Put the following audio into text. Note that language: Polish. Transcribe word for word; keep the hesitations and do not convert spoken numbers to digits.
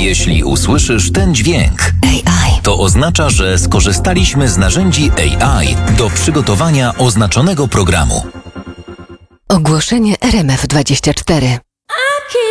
Jeśli usłyszysz ten dźwięk, A I, to oznacza, że skorzystaliśmy z narzędzi A I do przygotowania oznaczonego programu. ogłoszenie R M F dwadzieścia cztery.